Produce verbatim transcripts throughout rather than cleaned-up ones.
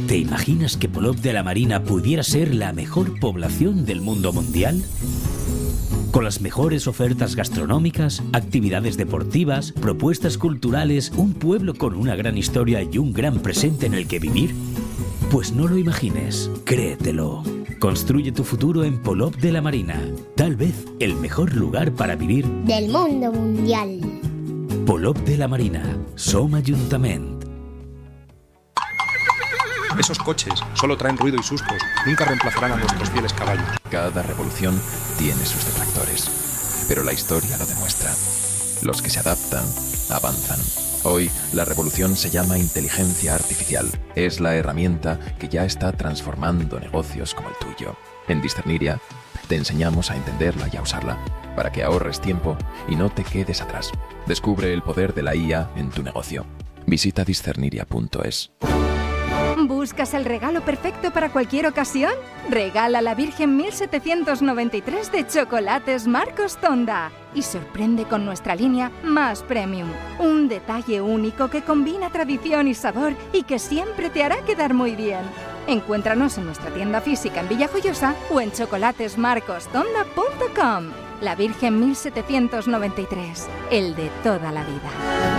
¿Te imaginas que Polop de la Marina pudiera ser la mejor población del mundo mundial? Con las mejores ofertas gastronómicas, actividades deportivas, propuestas culturales, un pueblo con una gran historia y un gran presente en el que vivir. Pues no lo imagines, créetelo. Construye tu futuro en Polop de la Marina. Tal vez el mejor lugar para vivir del mundo mundial. Polop de la Marina. Som Ajuntament. Esos coches solo traen ruido y sustos. Nunca reemplazarán a nuestros fieles caballos. Cada revolución tiene sus detractores, pero la historia lo demuestra. Los que se adaptan, avanzan. Hoy, la revolución se llama inteligencia artificial. Es la herramienta que ya está transformando negocios como el tuyo. En Discerniria, te enseñamos a entenderla y a usarla, para que ahorres tiempo y no te quedes atrás. Descubre el poder de la I A en tu negocio. Visita discerniria punto es. ¿Buscas el regalo perfecto para cualquier ocasión? Regala la Virgen mil setecientos noventa y tres de Chocolates Marcos Tonda y sorprende con nuestra línea Más Premium. Un detalle único que combina tradición y sabor y que siempre te hará quedar muy bien. Encuéntranos en nuestra tienda física en Villajoyosa o en chocolates marcos tonda punto com. La Virgen mil setecientos noventa y tres, el de toda la vida.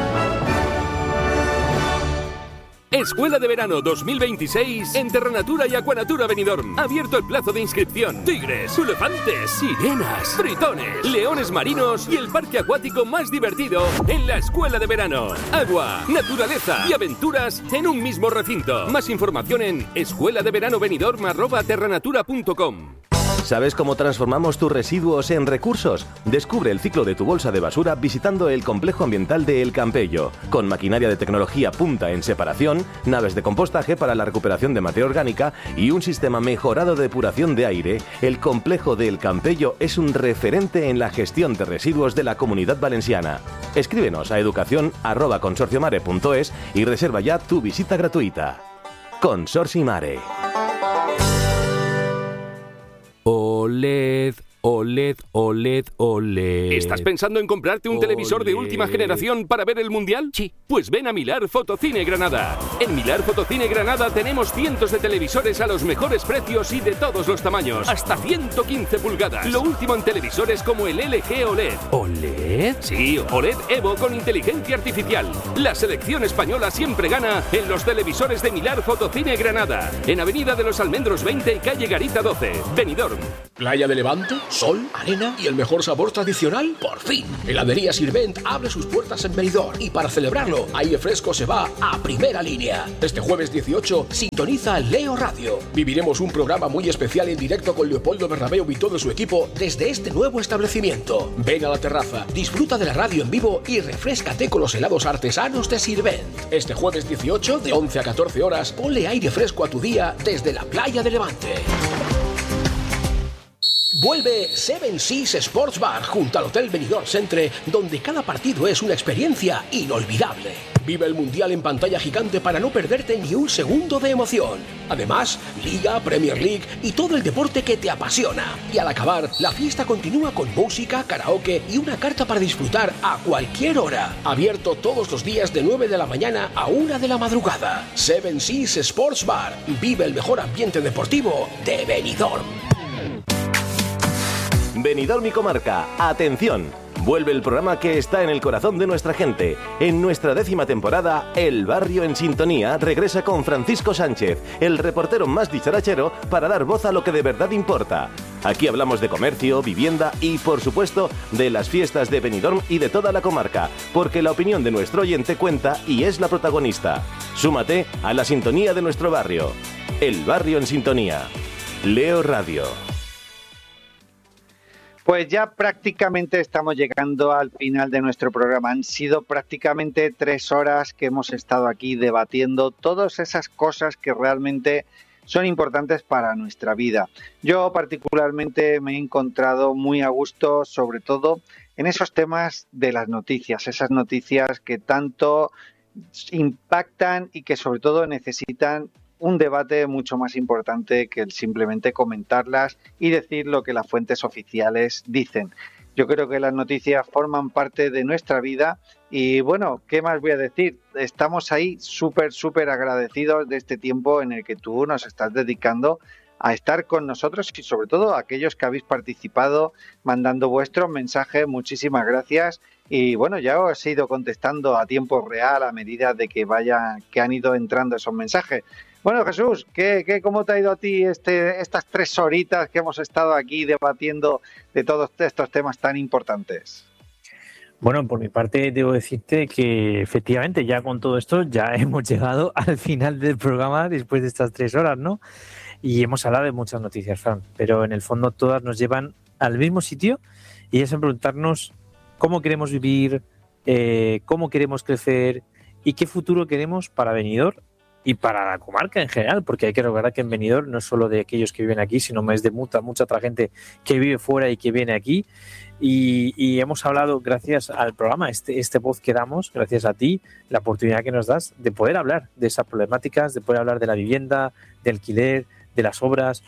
Escuela de Verano dos mil veintiséis en Terranatura y Aquanatura Benidorm. Abierto el plazo de inscripción. Tigres, elefantes, sirenas, tritones, leones marinos y el parque acuático más divertido en la Escuela de Verano. Agua, naturaleza y aventuras en un mismo recinto. Más información en escuela de verano benidorm arroba terranatura punto com. ¿Sabes cómo transformamos tus residuos en recursos? Descubre el ciclo de tu bolsa de basura visitando el complejo ambiental de El Campello. Con maquinaria de tecnología punta en separación, naves de compostaje para la recuperación de materia orgánica y un sistema mejorado de depuración de aire, el complejo de El Campello es un referente en la gestión de residuos de la Comunidad Valenciana. Escríbenos a educación arroba consorciomare punto es y reserva ya tu visita gratuita. Consorci Mare. OLED, OLED, OLED, OLED. ¿Estás pensando en comprarte un OLED. televisor de última generación para ver el Mundial? Sí. Pues ven a Milar Fotocine Granada. En Milar Fotocine Granada tenemos cientos de televisores a los mejores precios y de todos los tamaños. Hasta ciento quince pulgadas. Lo último en televisores como el L G OLED. ¿OLED? Sí, OLED Evo con inteligencia artificial. La selección española siempre gana en los televisores de Milar Fotocine Granada. En Avenida de los Almendros veinte y calle Garita doce, Benidorm. Playa de Levante, sol, arena y el mejor sabor tradicional, por fin. Heladería Sirvent abre sus puertas en Benidorm y para celebrarlo, Aire Fresco se va a primera línea. Este jueves dieciocho, sintoniza Leo Radio. Viviremos un programa muy especial en directo con Leopoldo Bernabéu y todo su equipo desde este nuevo establecimiento. Ven a la terraza, disfruta de la radio en vivo y refréscate con los helados artesanos de Sirvent. Este jueves dieciocho, de once a catorce horas, ponle aire fresco a tu día desde la playa de Levante. Vuelve Seven Seas Sports Bar junto al Hotel Benidorm Centre, donde cada partido es una experiencia inolvidable. Vive el Mundial en pantalla gigante para no perderte ni un segundo de emoción. Además, Liga, Premier League y todo el deporte que te apasiona. Y al acabar, la fiesta continúa con música, karaoke y una carta para disfrutar a cualquier hora. Abierto todos los días de nueve de la mañana a una de la madrugada. Seven Seas Sports Bar. Vive el mejor ambiente deportivo de Benidorm. Benidorm y comarca, atención. Vuelve el programa que está en el corazón de nuestra gente. En nuestra décima temporada, El Barrio en Sintonía regresa con Francisco Sánchez, el reportero más dicharachero, para dar voz a lo que de verdad importa. Aquí hablamos de comercio, vivienda y, por supuesto, de las fiestas de Benidorm y de toda la comarca, porque la opinión de nuestro oyente cuenta y es la protagonista. Súmate a la sintonía de nuestro barrio. El Barrio en Sintonía. Leo Radio. Pues ya prácticamente estamos llegando al final de nuestro programa. Han sido prácticamente tres horas que hemos estado aquí debatiendo todas esas cosas que realmente son importantes para nuestra vida. Yo particularmente me he encontrado muy a gusto, sobre todo en esos temas de las noticias, esas noticias que tanto impactan y que sobre todo necesitan un debate mucho más importante que el simplemente comentarlas y decir lo que las fuentes oficiales dicen. Yo creo que las noticias forman parte de nuestra vida y bueno, ¿qué más voy a decir? Estamos ahí súper, súper agradecidos de este tiempo en el que tú nos estás dedicando a estar con nosotros y sobre todo a aquellos que habéis participado mandando vuestros mensajes. Muchísimas gracias y bueno, ya os he ido contestando a tiempo real a medida de que vayan, que han ido entrando esos mensajes. Bueno, Jesús, ¿qué, qué, ¿cómo te ha ido a ti este, estas tres horitas que hemos estado aquí debatiendo de todos estos temas tan importantes? Bueno, por mi parte debo decirte que efectivamente ya con todo esto ya hemos llegado al final del programa después de estas tres horas, ¿no? Y hemos hablado de muchas noticias, Fran, pero en el fondo todas nos llevan al mismo sitio y es en preguntarnos cómo queremos vivir, eh, cómo queremos crecer y qué futuro queremos para Benidorm y para la comarca en general, porque hay que recordar que en Benidorm no es solo de aquellos que viven aquí, sino más de mucha, mucha otra gente que vive fuera y que viene aquí. Y, y hemos hablado, gracias al programa, este, este voz que damos, gracias a ti, la oportunidad que nos das de poder hablar de esas problemáticas, de poder hablar de la vivienda, de alquiler, de las obras,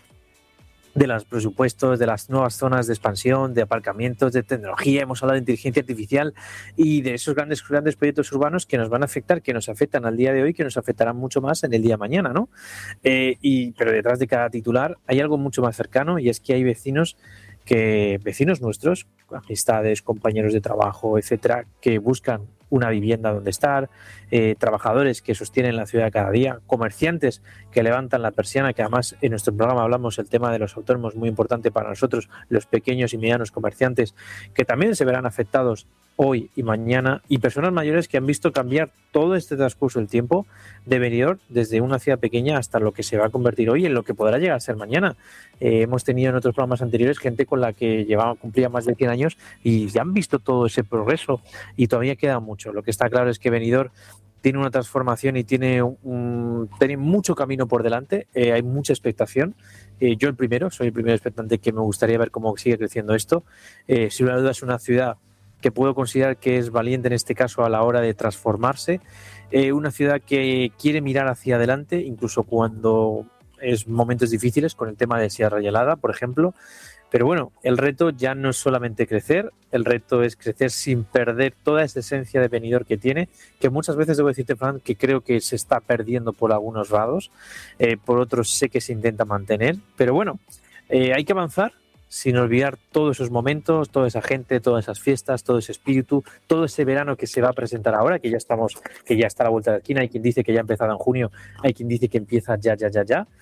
de los presupuestos, de las nuevas zonas de expansión, de aparcamientos, de tecnología. Hemos hablado de inteligencia artificial y de esos grandes grandes proyectos urbanos que nos van a afectar, que nos afectan al día de hoy, que nos afectarán mucho más en el día de mañana, ¿no? Eh, y, pero detrás de cada titular hay algo mucho más cercano y es que hay vecinos que vecinos nuestros, amistades, compañeros de trabajo, etcétera, que buscan una vivienda donde estar, eh, trabajadores que sostienen la ciudad cada día, comerciantes que levantan la persiana, que además en nuestro programa hablamos el tema de los autónomos, muy importante para nosotros, los pequeños y medianos comerciantes, que también se verán afectados hoy y mañana, y personas mayores que han visto cambiar todo este transcurso del tiempo de Benidorm desde una ciudad pequeña hasta lo que se va a convertir hoy en lo que podrá llegar a ser mañana. Eh, hemos tenido en otros programas anteriores gente con la que llevaba, cumplía más de cien años y ya han visto todo ese progreso y todavía queda mucho. Lo que está claro es que Benidorm tiene una transformación y tiene, un, tiene mucho camino por delante, eh, hay mucha expectación. Eh, yo el primero, soy el primer expectante que me gustaría ver cómo sigue creciendo esto. Eh, sin duda es una ciudad que puedo considerar que es valiente en este caso a la hora de transformarse, eh, una ciudad que quiere mirar hacia adelante, incluso cuando es momentos difíciles, con el tema de Sierra y Helada, por ejemplo. Pero bueno, el reto ya no es solamente crecer, el reto es crecer sin perder toda esa esencia de Benidorm que tiene, que muchas veces debo decirte, Fran, que creo que se está perdiendo por algunos lados, eh, por otros sé que se intenta mantener, pero bueno, eh, hay que avanzar sin olvidar todos esos momentos, toda esa gente, todas esas fiestas, todo ese espíritu, todo ese verano que se va a presentar ahora, que ya estamos, que ya está a la vuelta de la esquina. Hay quien dice que ya ha empezado en junio, hay quien dice que empieza ya, ya, ya, ya.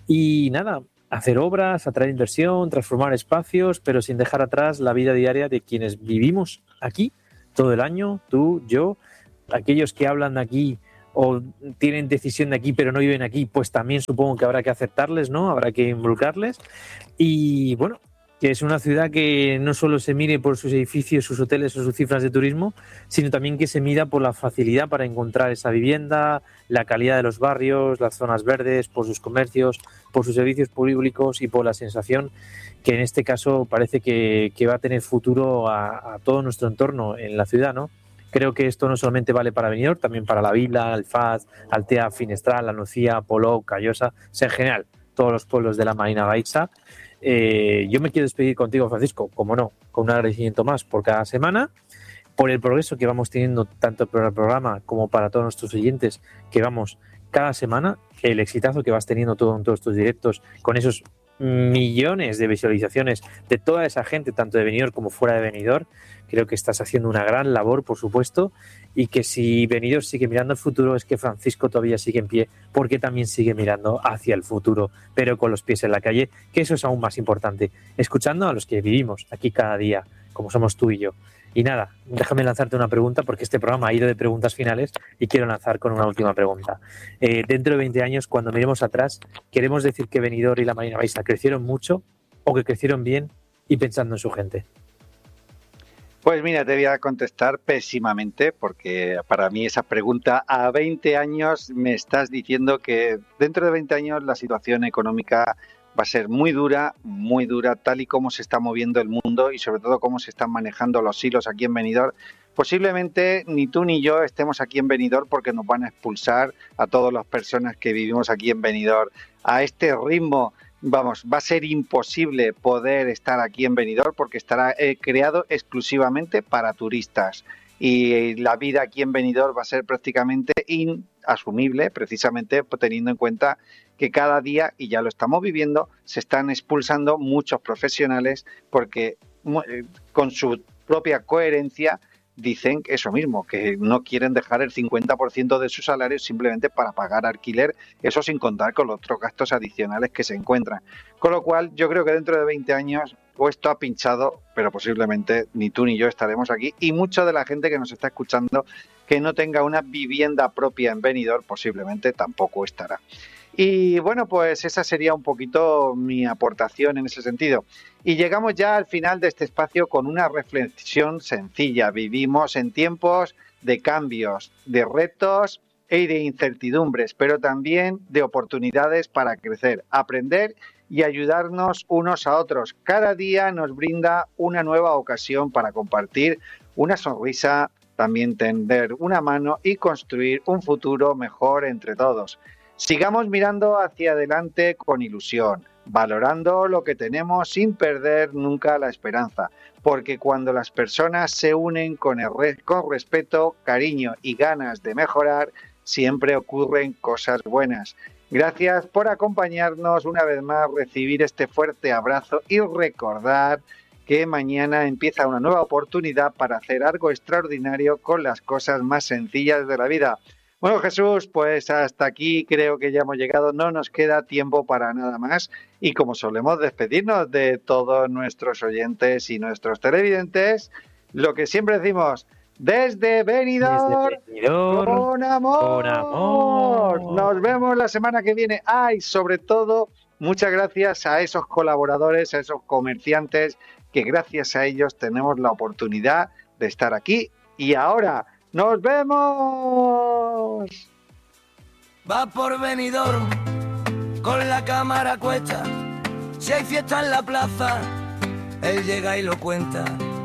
Y nada, hacer obras, atraer inversión, transformar espacios, pero sin dejar atrás la vida diaria de quienes vivimos aquí todo el año, tú, yo, aquellos que hablan de aquí o tienen decisión de aquí pero no viven aquí, pues también supongo que habrá que aceptarles, ¿no? Habrá que involucrarles. Y bueno, que es una ciudad que no solo se mire por sus edificios, sus hoteles o sus cifras de turismo, sino también que se mida por la facilidad para encontrar esa vivienda, la calidad de los barrios, las zonas verdes, por sus comercios, por sus servicios públicos y por la sensación que en este caso parece que, que va a tener futuro a, a todo nuestro entorno en la ciudad, ¿no? Creo que esto no solamente vale para Benidorm, también para La Vila, Alfaz, Altea, Finestral, La Nucía, Polop, Callosa, o sea, en general, todos los pueblos de la Marina Baixa. Eh, yo me quiero despedir contigo, Francisco, como no, con un agradecimiento más por cada semana, por el progreso que vamos teniendo tanto para el programa como para todos nuestros oyentes que vamos cada semana, el exitazo que vas teniendo todo en todos tus directos con esos millones de visualizaciones de toda esa gente, tanto de Benidorm como fuera de Benidorm. Creo que estás haciendo una gran labor, por supuesto, y que si Benidorm sigue mirando al futuro es que Francisco todavía sigue en pie, porque también sigue mirando hacia el futuro, pero con los pies en la calle, que eso es aún más importante, escuchando a los que vivimos aquí cada día, como somos tú y yo. Y nada, déjame lanzarte una pregunta, porque este programa ha ido de preguntas finales y quiero lanzar con una última pregunta. Eh, dentro de veinte años, cuando miremos atrás, ¿queremos decir que Benidorm y la Marina Baixa crecieron mucho o que crecieron bien y pensando en su gente? Pues mira, te voy a contestar pésimamente, porque para mí esa pregunta, a veinte años me estás diciendo que dentro de veinte años la situación económica va a ser muy dura, muy dura, tal y como se está moviendo el mundo y sobre todo cómo se están manejando los hilos aquí en Benidorm. Posiblemente ni tú ni yo estemos aquí en Benidorm porque nos van a expulsar a todas las personas que vivimos aquí en Benidorm. A este ritmo vamos, va a ser imposible poder estar aquí en Benidorm porque estará eh, creado exclusivamente para turistas. Y la vida aquí en Benidorm va a ser prácticamente inasumible, precisamente teniendo en cuenta que cada día, y ya lo estamos viviendo, se están expulsando muchos profesionales porque eh, con su propia coherencia dicen eso mismo, que no quieren dejar el cincuenta por ciento de su salario simplemente para pagar alquiler, eso sin contar con los otros gastos adicionales que se encuentran. Con lo cual, yo creo que dentro de veinte años, o esto ha pinchado, pero posiblemente ni tú ni yo estaremos aquí, y mucha de la gente que nos está escuchando que no tenga una vivienda propia en Benidorm, posiblemente tampoco estará. Y bueno, pues esa sería un poquito mi aportación en ese sentido. Y llegamos ya al final de este espacio con una reflexión sencilla. Vivimos en tiempos de cambios, de retos y de incertidumbres, pero también de oportunidades para crecer, aprender y ayudarnos unos a otros. Cada día nos brinda una nueva ocasión para compartir una sonrisa, también tender una mano y construir un futuro mejor entre todos. Sigamos mirando hacia adelante con ilusión, valorando lo que tenemos sin perder nunca la esperanza, porque cuando las personas se unen con, el re- con respeto, cariño y ganas de mejorar, siempre ocurren cosas buenas. Gracias por acompañarnos una vez más, recibir este fuerte abrazo y recordar que mañana empieza una nueva oportunidad para hacer algo extraordinario con las cosas más sencillas de la vida. Bueno, Jesús, pues hasta aquí creo que ya hemos llegado, no nos queda tiempo para nada más y como solemos despedirnos de todos nuestros oyentes y nuestros televidentes, lo que siempre decimos, desde Benidorm, Desde Benidorm con amor. con amor. Nos vemos la semana que viene. Ah, y sobre todo, muchas gracias a esos colaboradores, a esos comerciantes, que gracias a ellos tenemos la oportunidad de estar aquí y ahora. ¡Nos vemos! Va por Benidorm con la cámara cuesta. Si hay fiesta en la plaza, él llega y lo cuenta.